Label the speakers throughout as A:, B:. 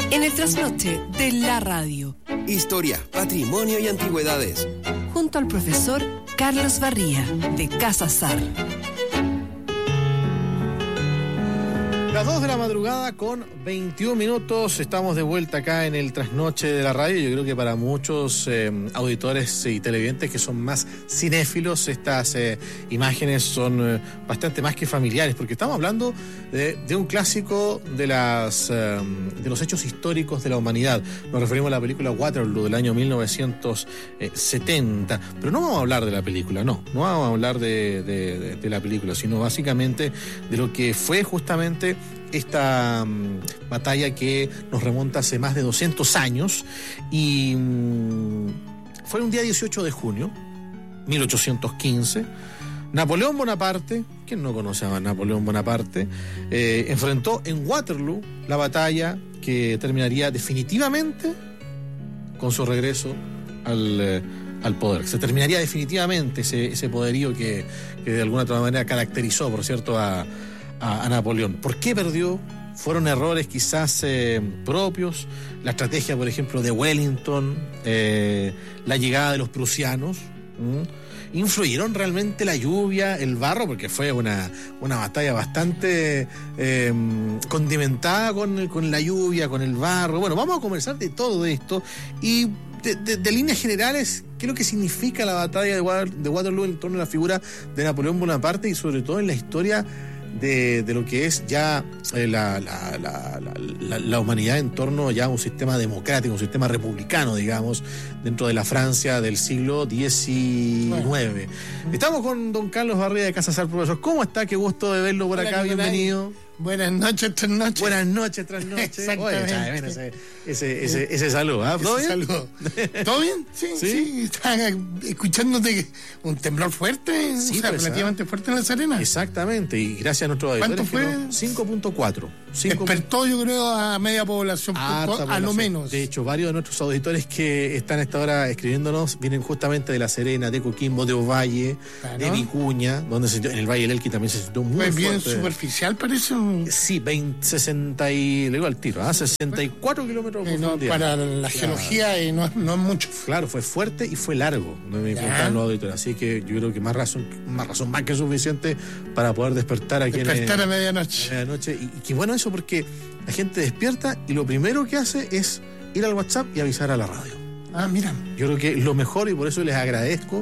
A: En el trasnoche de la radio.
B: Historia, patrimonio y antigüedades.
A: Junto al profesor Carlos Barría, de Casa Sar.
C: Las 2 de la madrugada con 21 minutos, estamos de vuelta acá en el trasnoche de la radio. Yo creo que para muchos auditores y televidentes que son más cinéfilos, estas imágenes son bastante más que familiares, porque estamos hablando de un clásico de los hechos históricos de la humanidad. Nos referimos a la película Waterloo del año 1970, pero no vamos a hablar de la película, no vamos a hablar de la película, sino básicamente de lo que fue justamente esta batalla que nos remonta hace más de 200 años y fue un día 18 de junio 1815. Napoleón Bonaparte, ¿quién no conoce a Napoleón Bonaparte? Enfrentó en Waterloo la batalla que terminaría definitivamente con su regreso al poder. Se terminaría definitivamente ese poderío que de alguna otra manera caracterizó, por cierto, a Napoleón. ¿Por qué perdió? Fueron errores quizás propios, la estrategia, por ejemplo, de Wellington, la llegada de los prusianos. ¿Influyeron realmente la lluvia, el barro? Porque fue una batalla bastante condimentada con la lluvia, con el barro. Bueno, vamos a conversar de todo esto y de líneas generales, qué es lo que significa la batalla de Waterloo en torno a la figura de Napoleón Bonaparte y sobre todo en la historia de lo que es ya la humanidad en torno ya a un sistema democrático, un sistema republicano, digamos, dentro de la Francia del siglo XIX. Bueno. Estamos con don Carlos Barría de Casa Sar, profesor. ¿Cómo está? Qué gusto de verlo por acá, bienvenido.
D: Buenas noches, trasnoche.
C: Buenas noches, trasnoche.
D: Exactamente.
C: Oye, ese saludo, ¿ah? ¿Todo bien?
D: Saludo. ¿Todo bien? Sí. Estaba escuchándote un temblor fuerte,
C: sí,
D: relativamente fuerte en La Serena.
C: Exactamente, y gracias a nuestros auditores.
D: ¿Cuánto fue?
C: 5.4.
D: Despertó, yo creo, a media población, a lo menos.
C: De hecho, varios de nuestros auditores que están a esta hora escribiéndonos vienen justamente de La Serena, de Coquimbo, de Ovalle, de Vicuña, donde en el Valle del Elqui también se sintió muy fuerte.
D: Bien superficial, parece.
C: Sí, 60 y le digo al tiro, 64 kilómetros de profundidad.
D: Para la geología no es mucho.
C: Claro, fue fuerte y fue largo, me preguntaban los auditores. Así que yo creo que más razón más que suficiente para poder despertar aquí
D: a medianoche.
C: Y qué bueno eso, porque la gente despierta y lo primero que hace es ir al WhatsApp y avisar a la radio.
D: Mira.
C: Yo creo que lo mejor, y por eso les agradezco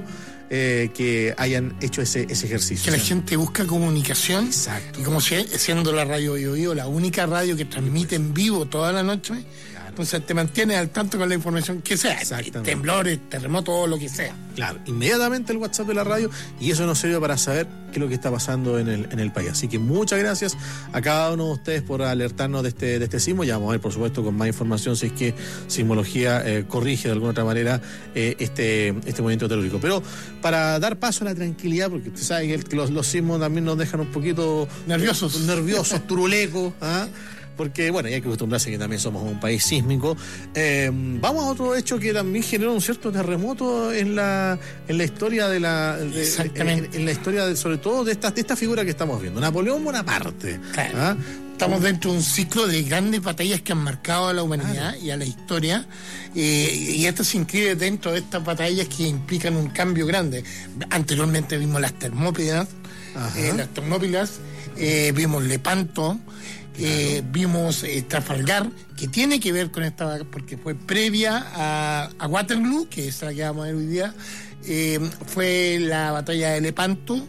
C: que hayan hecho ese ejercicio.
D: Que la gente busca comunicación.
C: Exacto.
D: Y como siendo la radio Bio, la única radio que transmite en vivo toda la noche, entonces te mantienes al tanto con la información que sea, temblores, terremotos o lo que sea.
C: Claro, inmediatamente el WhatsApp de la radio, y eso nos sirve para saber qué es lo que está pasando en el país. Así que muchas gracias a cada uno de ustedes por alertarnos de este sismo. Ya vamos a ver, por supuesto, con más información si es que Sismología corrige de alguna otra manera este movimiento telúrico. Pero para dar paso a la tranquilidad, porque usted sabe que los sismos también nos dejan un poquito
D: nerviosos,
C: turulecos, porque bueno, hay que acostumbrarse que también somos un país sísmico. Vamos a otro hecho que también generó un cierto terremoto en la historia en la historia sobre todo de esta figura que estamos viendo, Napoleón Bonaparte.
D: Claro. Estamos dentro de un ciclo de grandes batallas que han marcado a la humanidad y a la historia, y esto se inscribe dentro de estas batallas que implican un cambio grande. Anteriormente vimos las Termópilas, vimos Lepanto, vimos Trafalgar, que tiene que ver con esta, porque fue previa a Waterloo, que es la que vamos a ver hoy día. Fue la batalla de Lepanto,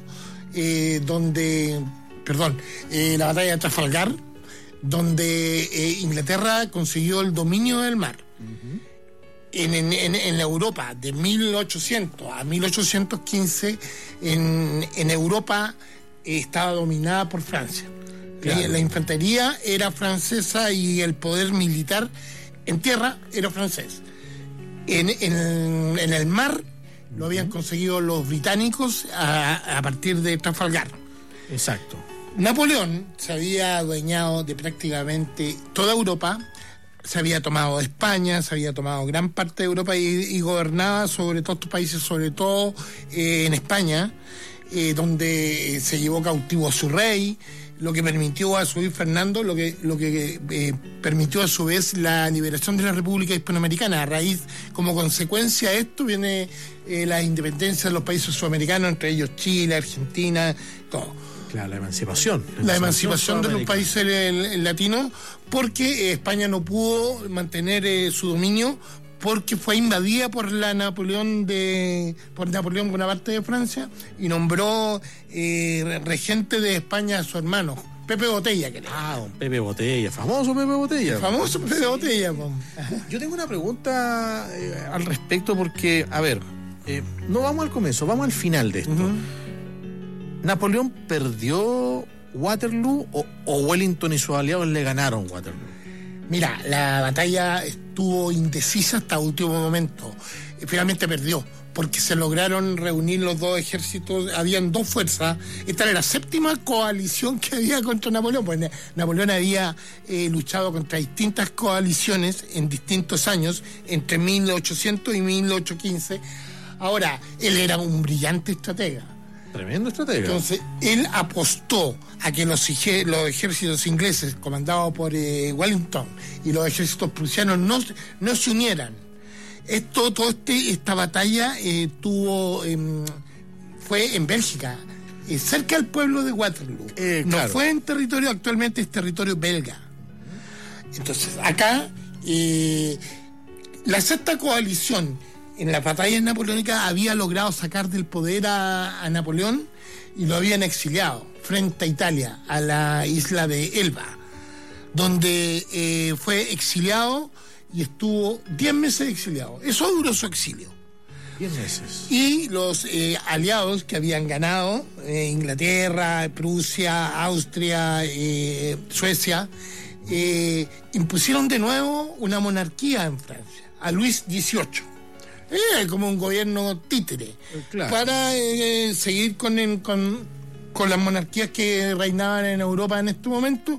D: la batalla de Trafalgar, donde Inglaterra consiguió el dominio del mar. Uh-huh. En Europa, de 1800 a 1815, en Europa estaba dominada por Francia. Claro. La infantería era francesa y el poder militar en tierra era francés. En el mar lo habían conseguido los británicos a partir de Trafalgar.
C: Exacto.
D: Napoleón se había adueñado de prácticamente toda Europa, se había tomado España, se había tomado gran parte de Europa y gobernaba sobre todos estos países, sobre todo en España, donde se llevó cautivo a su rey, lo que permitió a su vez Fernando, lo que permitió a su vez la liberación de la República Hispanoamericana. A raíz, como consecuencia de esto, viene la independencia de los países sudamericanos, entre ellos Chile, Argentina, todo.
C: Claro, la emancipación.
D: La emancipación de los países latinos, porque España no pudo mantener su dominio, porque fue invadida por Napoleón Bonaparte de Francia, y nombró regente de España a su hermano, Pepe Botella, que
C: don Pepe Botella, famoso Pepe Botella.
D: Famoso Pepe Botella.
C: Yo tengo una pregunta al respecto, porque, a ver, no vamos al comienzo, vamos al final de esto. ¿Napoleón perdió Waterloo o Wellington y sus aliados le ganaron Waterloo?
D: Mira, la batalla estuvo indecisa hasta último momento. Finalmente perdió, porque se lograron reunir los dos ejércitos. Habían dos fuerzas. Esta era la séptima coalición que había contra Napoleón. Pues Napoleón había luchado contra distintas coaliciones en distintos años, entre 1800 y 1815. Ahora, él era un brillante estratega.
C: Tremendo estratega.
D: Entonces, él apostó a que los ejércitos ingleses, comandados por Wellington, y los ejércitos prusianos no se unieran. Esta batalla fue en Bélgica, cerca del pueblo de Waterloo. No fue en territorio, actualmente es territorio belga. Entonces, acá, la sexta coalición en las batallas napoleónicas había logrado sacar del poder a Napoleón, y lo habían exiliado frente a Italia, a la isla de Elba, donde fue exiliado y estuvo 10 meses exiliado. Eso duró su exilio.
C: 10 meses.
D: Y los aliados que habían ganado, Inglaterra, Prusia, Austria, Suecia, impusieron de nuevo una monarquía en Francia, a Luis XVIII. Como un gobierno títere, claro, para seguir con las monarquías que reinaban en Europa en este momento.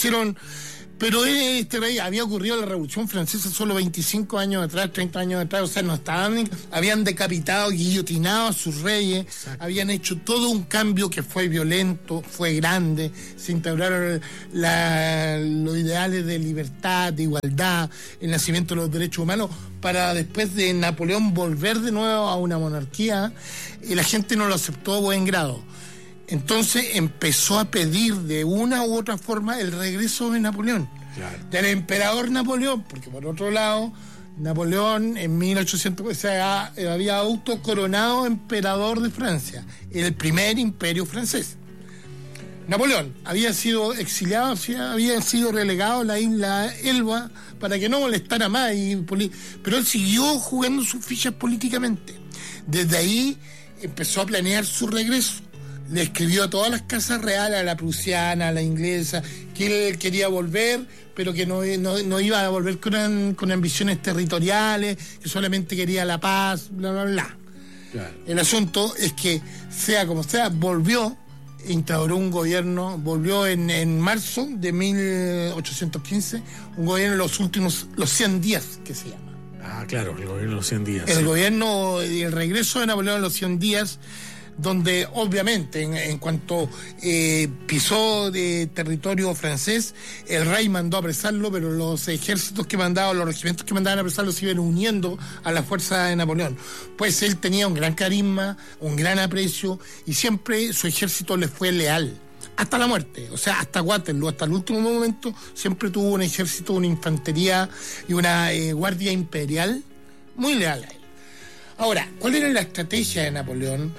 D: Pero este rey, había ocurrido la Revolución Francesa solo 25 años atrás, 30 años atrás, o sea, habían decapitado, guillotinado a sus reyes. Exacto. Habían hecho todo un cambio que fue violento, fue grande, se instauraron los ideales de libertad, de igualdad, el nacimiento de los derechos humanos, para después de Napoleón volver de nuevo a una monarquía. Y la gente no lo aceptó a buen grado. Entonces empezó a pedir de una u otra forma el regreso de Napoleón, claro, del emperador Napoleón, porque por otro lado, Napoleón en 1800 había autocoronado emperador de Francia, el primer imperio francés. Napoleón había sido exiliado, había sido relegado a la isla Elba para que no molestara más, pero él siguió jugando sus fichas políticamente. Desde ahí empezó a planear su regreso. Le escribió a todas las casas reales, a la prusiana, a la inglesa, que él quería volver, pero que no iba a volver con ambiciones territoriales, que solamente quería la paz, bla, bla, bla. Claro. El asunto es que, sea como sea, volvió, instauró un gobierno, volvió en marzo de 1815, un gobierno los 100 días, que se llama.
C: Ah, claro, el gobierno de los 100 días.
D: El regreso de Napoleón en los 100 días, donde obviamente en cuanto pisó de territorio francés, el rey mandó a apresarlo, pero los ejércitos que mandaban, los regimientos que mandaban a apresarlo se iban uniendo a la fuerza de Napoleón. Pues él tenía un gran carisma, un gran aprecio, y siempre su ejército le fue leal hasta la muerte, o sea, hasta Waterloo, hasta el último momento, siempre tuvo un ejército, una infantería y una guardia imperial muy leal a él. Ahora, ¿cuál era la estrategia de Napoleón?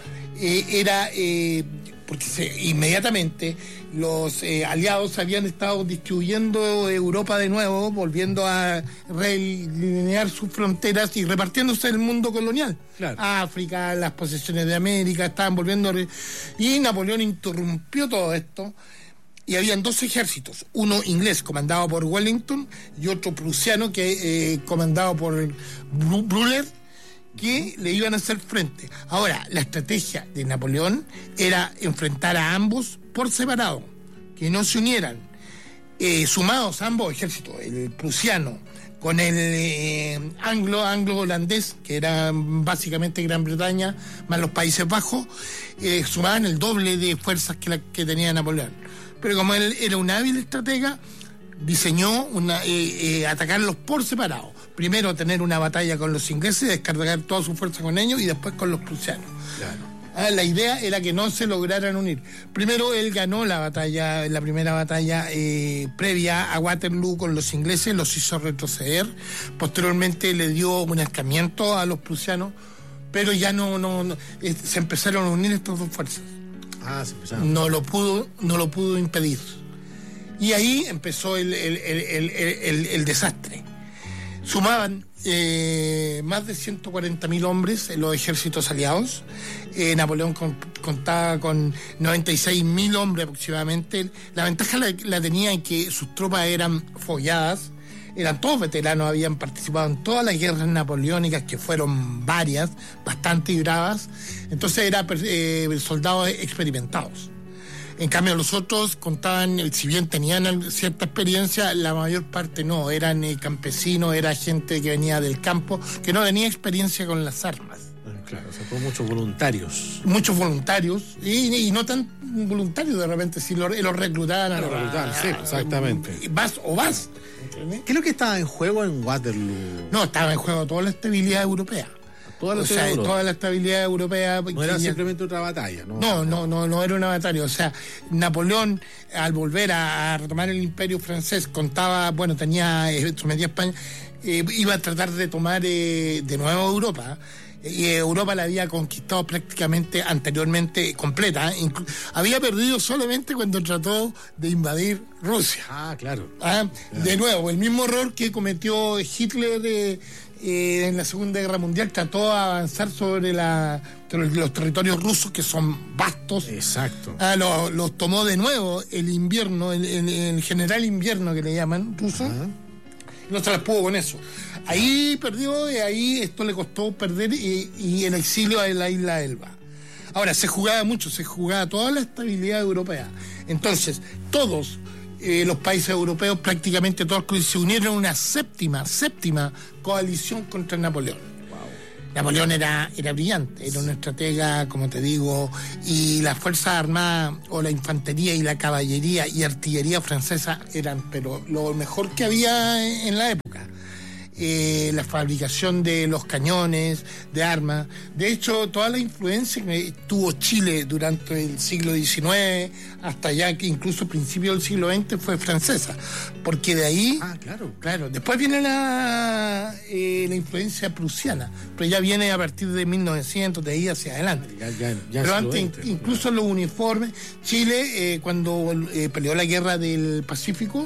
D: Porque inmediatamente los aliados habían estado distribuyendo Europa de nuevo, volviendo a redelinear sus fronteras y repartiéndose el mundo colonial. Claro. África, las posesiones de América, estaban volviendo. Y Napoleón interrumpió todo esto. Y habían dos ejércitos, uno inglés comandado por Wellington y otro prusiano comandado por Brüller, que le iban a hacer frente. Ahora, la estrategia de Napoleón era enfrentar a ambos por separado, que no se unieran, sumados ambos ejércitos, el prusiano con el anglo-holandés, que era básicamente Gran Bretaña, más los Países Bajos, sumaban el doble de fuerzas que tenía Napoleón. Pero como él era un hábil estratega, diseñó atacarlos por separado. Primero tener una batalla con los ingleses, descargar toda su fuerza con ellos y después con los prusianos.
C: Claro.
D: La idea era que no se lograran unir. Primero él ganó la primera batalla previa a Waterloo con los ingleses, los hizo retroceder. Posteriormente le dio un escamiento a los prusianos, pero ya no se empezaron a unir estas dos fuerzas.
C: Se empezaron.
D: No lo pudo impedir. Y ahí empezó el desastre. Sumaban más de 140.000 hombres en los ejércitos aliados. Napoleón contaba con 96.000 hombres aproximadamente. La ventaja la tenía en que sus tropas eran folladas, eran todos veteranos, habían participado en todas las guerras napoleónicas, que fueron varias, bastante bravas. Entonces eran soldados experimentados. En cambio los otros contaban, si bien tenían cierta experiencia, la mayor parte no, eran campesinos, era gente que venía del campo, que no tenía experiencia con las armas.
C: Claro, o sea, fueron muchos voluntarios.
D: Muchos voluntarios, y no tan voluntarios de repente, si los reclutaban.
C: Sí, exactamente.
D: Vas.
C: ¿Qué es lo que estaba en juego en Waterloo?
D: No, estaba en juego toda la estabilidad europea. Toda la estabilidad europea.
C: No era simplemente otra batalla, ¿no?
D: No era una batalla. O sea, Napoleón, al volver a retomar el imperio francés, sometía a España, iba a tratar de tomar de nuevo Europa. Y Europa la había conquistado prácticamente anteriormente completa. Había perdido solamente cuando trató de invadir Rusia.
C: Claro.
D: De nuevo, el mismo error que cometió Hitler en la Segunda Guerra Mundial, trató de avanzar sobre los territorios rusos, que son vastos.
C: Exacto.
D: Los tomó de nuevo el invierno, el general invierno que le llaman ruso. No se las pudo con eso. Ahí perdió, y ahí esto le costó perder y el exilio a la isla de Elba. Ahora, se jugaba toda la estabilidad europea. Entonces, todos los países europeos, prácticamente todos, se unieron en una séptima coalición contra Napoleón. Wow. Napoleón era brillante, era un estratega, como te digo, y las fuerzas armadas, o la infantería y la caballería y artillería francesa eran, pero lo mejor que había en la época. La fabricación de los cañones, de armas. De hecho, toda la influencia que tuvo Chile durante el siglo XIX, hasta ya que incluso principios del siglo XX, fue francesa. Porque de ahí... Claro. Después viene la influencia prusiana, pero ya viene a partir de 1900, de ahí hacia adelante.
C: Ya
D: pero antes, incluso los uniformes, Chile, cuando peleó la guerra del Pacífico,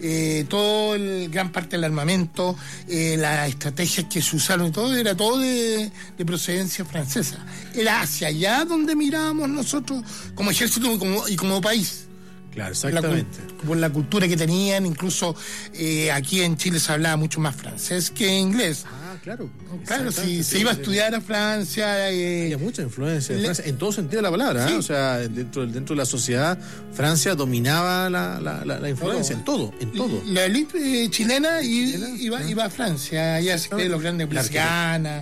D: gran parte del armamento, las estrategias que se usaron y todo, era todo de procedencia francesa. Era hacia allá donde mirábamos nosotros como ejército y como país.
C: Claro, exactamente.
D: Por la cultura que tenían, incluso aquí en Chile se hablaba mucho más francés que inglés. Claro, si se iba a estudiar a Francia...
C: Había mucha influencia de Francia, en todo sentido de la palabra. Sí. O sea, dentro de la sociedad, Francia dominaba la influencia, en todo.
D: La élite chilena iba a Francia, ya se ve los grandes Plasgana,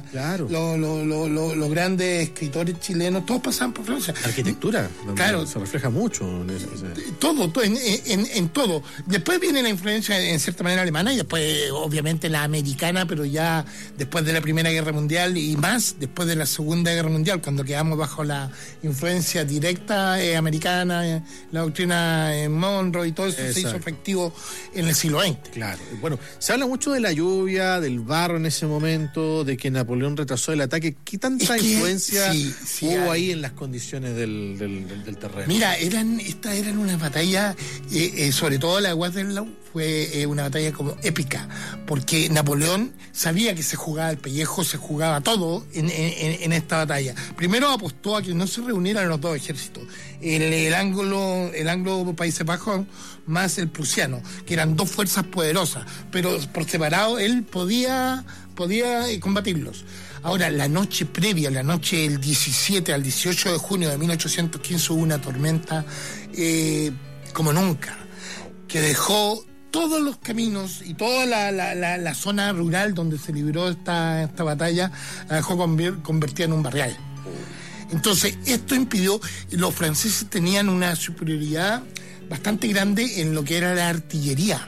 D: los grandes escritores chilenos, todos pasaban por Francia.
C: La arquitectura, se refleja mucho en
D: todo, en todo. Después viene la influencia, en cierta manera, alemana, y después, obviamente, la americana, pero ya después de la Primera Guerra Mundial, y más después de la Segunda Guerra Mundial, cuando quedamos bajo la influencia directa americana, la doctrina Monroe y todo eso. Exacto. Se hizo efectivo en el siglo XX.
C: Claro. Bueno, se habla mucho de la lluvia, del barro en ese momento, de que Napoleón retrasó el ataque. ¿Qué tanta influencia hubo ahí en las condiciones del terreno?
D: Mira, estas eran una batalla, sobre todo la de Waterloo, fue una batalla como épica, porque Napoleón sabía que se jugaba el pellejo, se jugaba todo en esta batalla. Primero apostó a que no se reunieran los dos ejércitos, el anglo Países Bajos más el prusiano, que eran dos fuerzas poderosas, pero por separado él podía combatirlos. Ahora, la noche previa, la noche del 17 al 18 de junio de 1815, hubo una tormenta como nunca, que dejó todos los caminos y toda la zona rural donde se libró esta batalla, la dejó convertida en un barrial. Entonces, esto impidió, los franceses tenían una superioridad bastante grande en lo que era la artillería.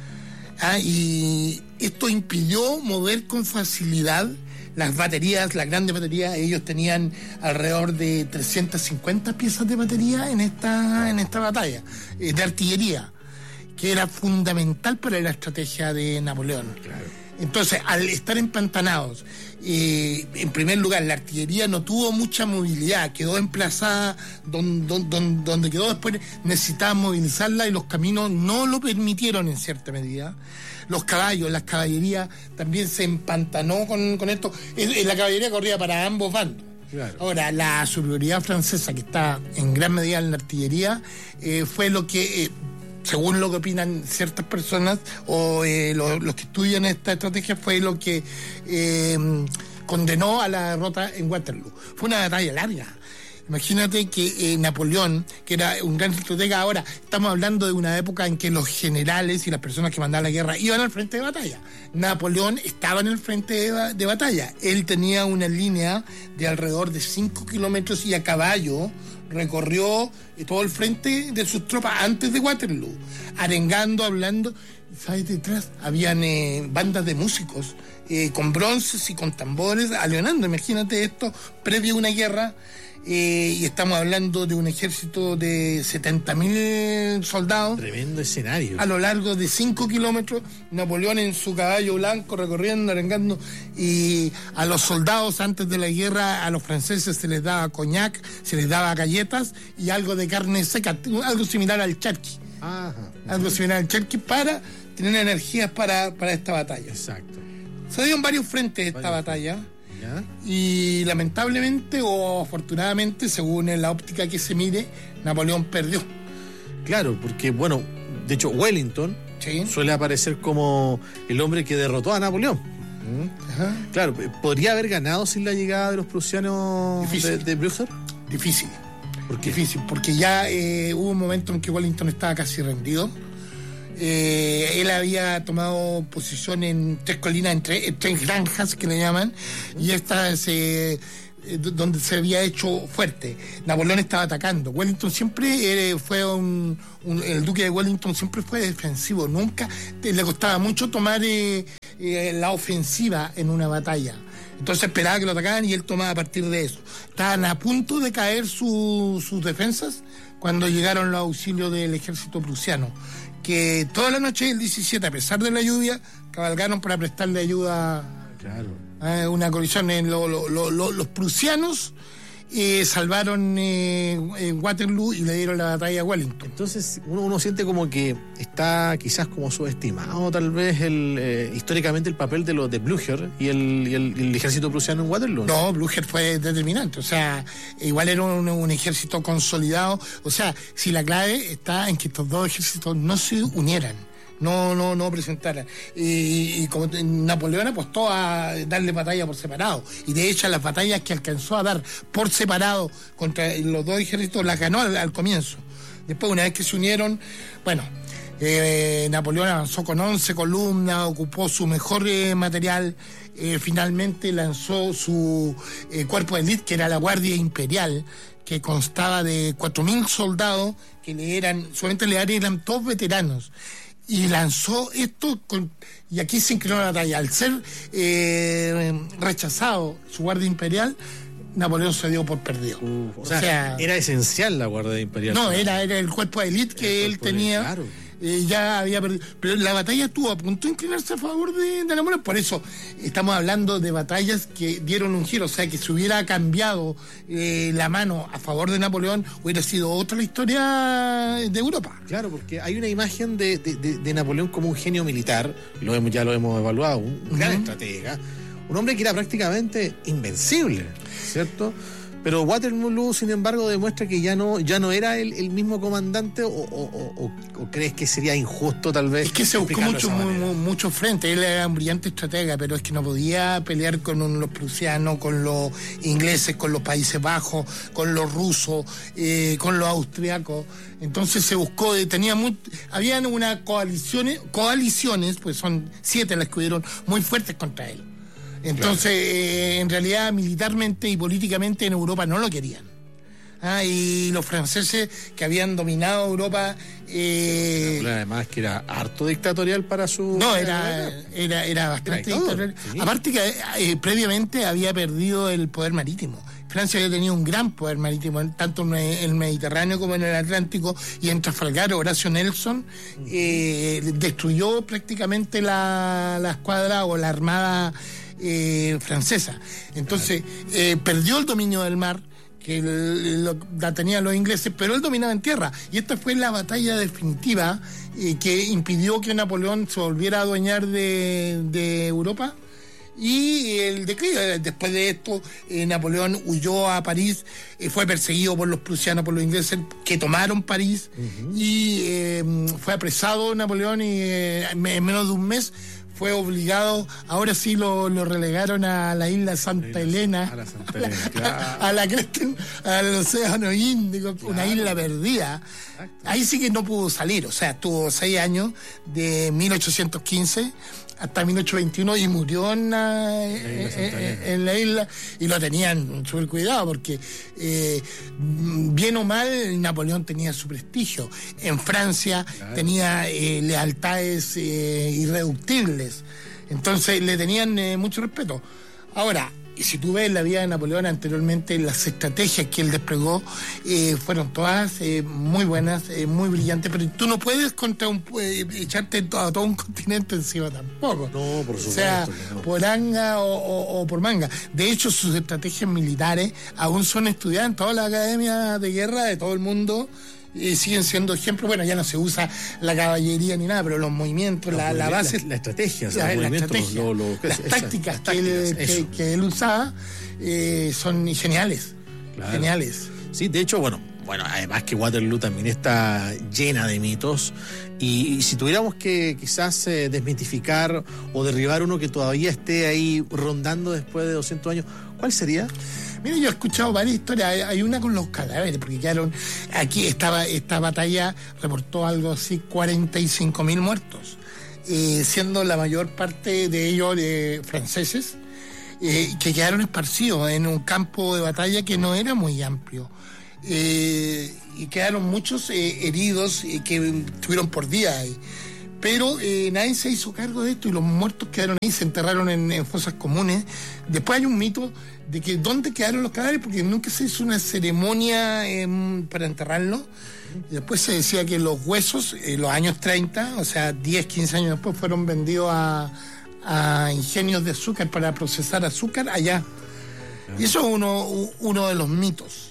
D: Y esto impidió mover con facilidad las baterías, las grandes baterías. Ellos tenían alrededor de 350 piezas de batería en esta batalla, de artillería, que era fundamental para la estrategia de Napoleón.
C: Claro.
D: Entonces, al estar empantanados, en primer lugar, la artillería no tuvo mucha movilidad, quedó emplazada donde quedó. Después necesitaba movilizarla y los caminos no lo permitieron en cierta medida. Los caballos, las caballerías también se empantanó con esto. La caballería corría para ambos bandos.
C: Claro.
D: Ahora, la superioridad francesa, que está en gran medida en la artillería, fue lo que... según lo que opinan ciertas personas o los que estudian esta estrategia, fue lo que condenó a la derrota en Waterloo. Fue una batalla larga. Imagínate que Napoleón, que era un gran estratega, ahora estamos hablando de una época en que los generales y las personas que mandaban la guerra iban al frente de batalla. Napoleón estaba en el frente de batalla. Él tenía una línea de alrededor de 5 kilómetros y a caballo recorrió todo el frente de sus tropas antes de Waterloo, arengando, hablando. ¿Sabes? Detrás habían bandas de músicos con bronces y con tambores aleonando. Imagínate esto previo a una guerra. Y estamos hablando de un ejército de 70.000 soldados.
C: Tremendo escenario.
D: A lo largo de 5 kilómetros, Napoleón en su caballo blanco recorriendo, arengando. Y a los soldados antes de la guerra, a los franceses se les daba coñac, se les daba galletas y algo de carne seca, algo similar al charqui.
C: Ajá.
D: Algo similar al charqui para tener energías para esta batalla.
C: Exacto.
D: Se dio en varios frentes esta batalla.
C: ¿Ya?
D: Y lamentablemente o afortunadamente, según la óptica que se mire, Napoleón perdió.
C: Claro, porque bueno, de hecho Wellington suele aparecer como el hombre que derrotó a Napoleón.
D: Ajá.
C: Claro, ¿podría haber ganado sin la llegada de los prusianos de Blücher?
D: Difícil.
C: ¿Por qué?
D: Difícil, porque ya hubo un momento en que Wellington estaba casi rendido. Él había tomado posición en 3 colinas, en tres granjas que le llaman, y esta donde se había hecho fuerte. Napoleón estaba atacando. Wellington siempre fue el duque de Wellington siempre fue defensivo, nunca le costaba mucho tomar la ofensiva en una batalla. Entonces esperaba que lo atacaran y él tomaba a partir de eso. Estaban a punto de caer sus defensas cuando llegaron los auxilios del ejército prusiano, que toda la noche del 17, a pesar de la lluvia, cabalgaron para prestarle ayuda.
C: Claro.
D: Una colisión. Los prusianos salvaron Waterloo y le dieron la batalla a Wellington.
C: Entonces uno siente como que está quizás como subestimado tal vez históricamente el papel de Blücher y el ejército prusiano en Waterloo.
D: No, Blücher fue determinante. O sea, igual era un ejército consolidado. O sea, si la clave está en que estos dos ejércitos no se unieran, no presentaran. Y como Napoleón apostó a darle batalla por separado, y de hecho las batallas que alcanzó a dar por separado contra los dos ejércitos las ganó al comienzo. Después, una vez que se unieron, bueno, Napoleón avanzó con 11 columnas, ocupó su mejor material, finalmente lanzó su cuerpo de élite, que era la Guardia Imperial, que constaba de 4.000 soldados, que solamente eran todos veteranos. Y lanzó esto y aquí se inclinó la batalla. Al ser rechazado su Guardia Imperial, Napoleón se dio por perdido.
C: O sea, era esencial la Guardia Imperial.
D: No, era el cuerpo de élite que él tenía.
C: Claro.
D: Ya había perdido. Pero la batalla estuvo a punto de inclinarse a favor de Napoleón. Por eso estamos hablando de batallas que dieron un giro. O sea, que si hubiera cambiado la mano a favor de Napoleón, hubiera sido otra la historia de Europa.
C: Claro, porque hay una imagen de Napoleón como un genio militar, ya lo hemos evaluado, un gran estratega, un hombre que era prácticamente invencible, ¿cierto? Pero Waterloo, sin embargo, demuestra que ya no era el mismo comandante, o crees que sería injusto tal vez.
D: Es que se buscó mucho frente. Él era un brillante estratega, pero es que no podía pelear con los prusianos, con los ingleses, con los Países Bajos, con los rusos, con los austriacos. Entonces se buscó, habían unas coaliciones, pues son 7 las que hubieron, muy fuertes contra él. Entonces, en realidad, militarmente y políticamente en Europa no lo querían. Y los franceses que habían dominado Europa.
C: Además que era harto dictatorial para su...
D: No, era bastante dictatorial. Sí. Aparte que previamente había perdido el poder marítimo. Francia había tenido un gran poder marítimo, tanto en el Mediterráneo como en el Atlántico, y en Trafalgar Horacio Nelson destruyó prácticamente la escuadra o la armada francesa. Entonces, perdió el dominio del mar, que la tenían los ingleses, pero él dominaba en tierra. Y esta fue la batalla definitiva que impidió que Napoleón se volviera a adueñar de Europa. Y el declive, después de esto, Napoleón huyó a París, fue perseguido por los prusianos, por los ingleses, que tomaron París, y fue apresado Napoleón, y en menos de un mes fue obligado, ahora sí lo relegaron a la isla Santa Elena, a la cresta, al océano Índico, una isla perdida. Ahí sí que no pudo salir, o sea, estuvo 6 años, de 1815 hasta 1821, y murió en la isla, y lo tenían súper cuidado, porque bien o mal Napoleón tenía su prestigio. En Francia tenía lealtades irreductibles, entonces le tenían mucho respeto. Ahora, y si tú ves la vida de Napoleón anteriormente, las estrategias que él desplegó fueron todas muy buenas, muy brillantes, pero tú no puedes echarte a todo un continente encima tampoco.
C: No, por supuesto.
D: O sea, no. Por anga o por manga. De hecho, sus estrategias militares aún son estudiadas en todas las academias de guerra de todo el mundo. Siguen siendo ejemplos. Bueno, ya no se usa la caballería ni nada, pero los movimientos, la base,
C: la estrategia,
D: las tácticas que él usaba son geniales. Claro. Geniales.
C: Sí, de hecho, bueno, además que Waterloo también está llena de mitos, y si tuviéramos que quizás desmitificar o derribar uno que todavía esté ahí rondando después de 200 años, ¿cuál sería?
D: Mira, yo he escuchado varias historias. Hay una con los cadáveres, porque quedaron aquí, esta batalla reportó algo así, 45.000 muertos, siendo la mayor parte de ellos franceses, que quedaron esparcidos en un campo de batalla que no era muy amplio, y quedaron muchos heridos que estuvieron por días ahí. Pero nadie se hizo cargo de esto, y los muertos quedaron ahí, se enterraron en fosas comunes. Después hay un mito de que dónde quedaron los cadáveres, porque nunca se hizo una ceremonia para enterrarlos. Y después se decía que los huesos, en los años 30, o sea, 10, 15 años después, fueron vendidos a ingenios de azúcar para procesar azúcar allá. Y eso es uno de los mitos.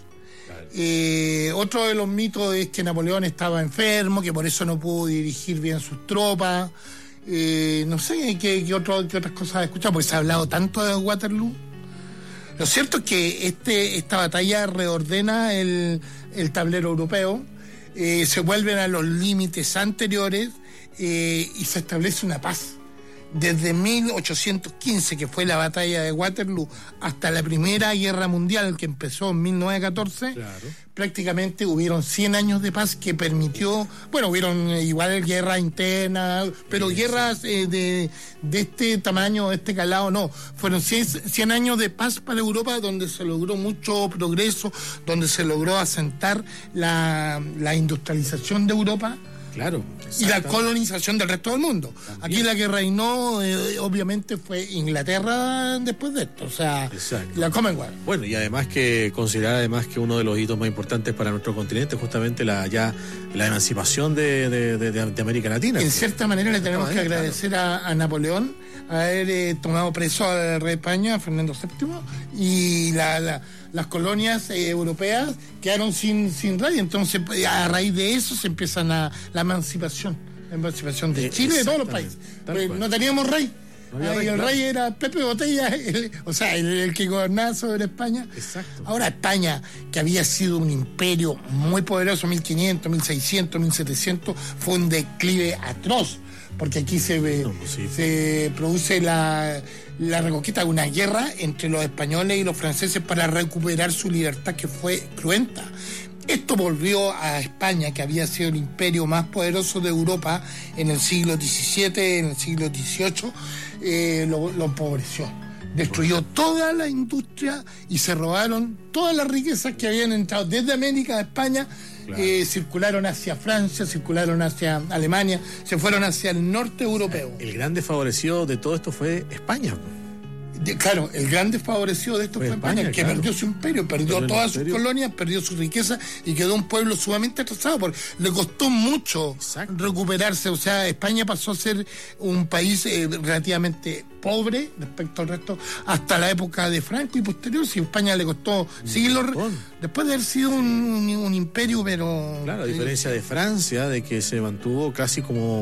D: Otro de los mitos es que Napoleón estaba enfermo, que por eso no pudo dirigir bien sus tropas. No sé qué otras cosas he escuchado, porque se ha hablado tanto de Waterloo. Lo cierto es que esta batalla reordena el tablero europeo, se vuelven a los límites anteriores, y se establece una paz. Desde 1815, que fue la batalla de Waterloo, hasta la Primera Guerra Mundial, que empezó en 1914, claro, prácticamente hubieron 100 años de paz que permitió, hubieron igual guerras internas, pero guerras de este tamaño, de este calado, no. Fueron 100 años de paz para Europa, donde se logró mucho progreso, donde se logró asentar la industrialización de Europa.
C: Claro,
D: y la colonización del resto del mundo. También. Aquí la que reinó, obviamente, fue Inglaterra después de esto, o sea, la Commonwealth.
C: Bueno, y además que considerar que uno de los hitos más importantes para nuestro continente es justamente la emancipación de América Latina.
D: En cierta manera le tenemos que agradecer a Napoleón haber tomado preso al rey de España, a Fernando VII, y las colonias europeas quedaron sin rey. Entonces, a raíz de eso se empieza la emancipación de Chile y de todos los países. No teníamos rey. El rey era Pepe Botella, el que gobernaba sobre España.
C: Exacto.
D: Ahora España, que había sido un imperio muy poderoso, 1500, 1600, 1700, fue un declive atroz, porque aquí se produce la reconquista de una guerra entre los españoles y los franceses para recuperar su libertad, que fue cruenta. Esto volvió a España, que había sido el imperio más poderoso de Europa en el siglo XVII, en el siglo XVIII, lo empobreció. Destruyó toda la industria y se robaron todas las riquezas que habían entrado desde América a España. Claro. Circularon hacia Francia, circularon hacia Alemania, se fueron hacia el norte europeo.
C: El gran desfavorecido de todo esto fue España.
D: Claro, el gran desfavorecido de esto fue España, que perdió su imperio, perdió todas sus colonias, perdió su riqueza y quedó un pueblo sumamente atrasado, porque le costó mucho recuperarse. O sea, España pasó a ser un país relativamente pobre respecto al resto hasta la época de Franco y posterior. Si España le costó siglos después de haber sido un imperio, pero...
C: Claro, a diferencia de Francia, de que se mantuvo casi como...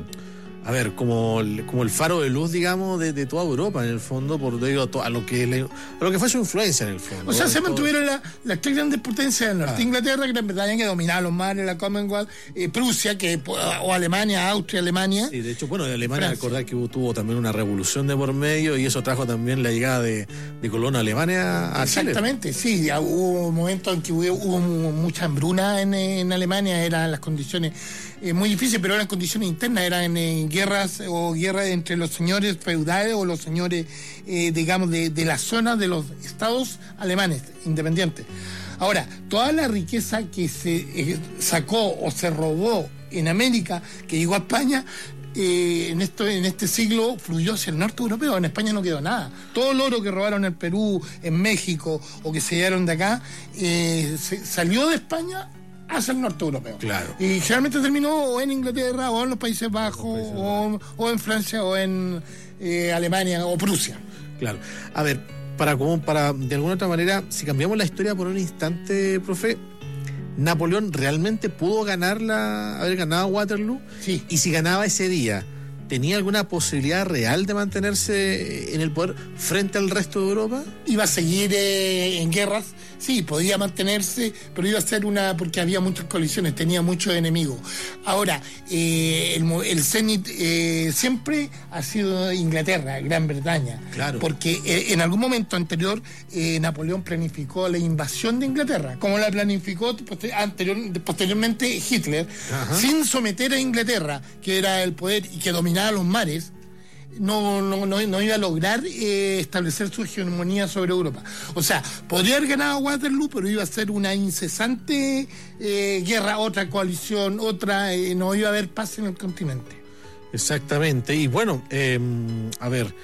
C: A ver, como el faro de luz, digamos, de toda Europa, en el fondo, por debido a lo que fue su influencia, en el fondo.
D: O sea, se mantuvieron las tres grandes potencias del norte. Inglaterra, Gran Bretaña, que dominaba los mares, la Commonwealth, Prusia, o Alemania, Austria, Alemania.
C: Sí, de hecho, bueno, de Alemania, recordar que tuvo también una revolución de por medio, y eso trajo también la llegada de colonos alemanes a
D: Exactamente,
C: Chile.
D: Sí, hubo momentos en que hubo mucha hambruna en Alemania, eran las condiciones muy difíciles, pero eran condiciones internas, eran guerras entre los señores feudales o los señores, digamos, de la zona de los estados alemanes independientes. Ahora, toda la riqueza que se sacó o se robó en América, que llegó a España, en este siglo fluyó hacia el norte europeo. En España no quedó nada. Todo el oro que robaron en Perú, en México, o que se llevaron de acá, salió de España hacia el norte europeo.
C: Claro.
D: Y generalmente terminó o en Inglaterra, o en los Países Bajos, o en Francia, o en Alemania, o Prusia.
C: Claro. A ver, para de alguna otra manera, si cambiamos la historia por un instante, profe, ¿Napoleón realmente pudo haber ganado Waterloo?
D: Sí.
C: Y si ganaba ese día, ¿tenía alguna posibilidad real de mantenerse en el poder frente al resto de Europa?
D: Iba a seguir en guerras, sí, podía mantenerse, pero iba a ser porque había muchas colisiones, tenía muchos enemigos. Ahora, el cenit siempre ha sido Inglaterra, Gran Bretaña.
C: Claro.
D: Porque en algún momento anterior Napoleón planificó la invasión de Inglaterra, como la planificó posteriormente Hitler. Ajá. Sin someter a Inglaterra, que era el poder y que dominaba los mares. No iba a lograr establecer su hegemonía sobre Europa. O sea, podría haber ganado Waterloo, pero iba a ser una incesante guerra, otra coalición, no iba a haber paz en el continente.
C: Exactamente. Y bueno, a ver,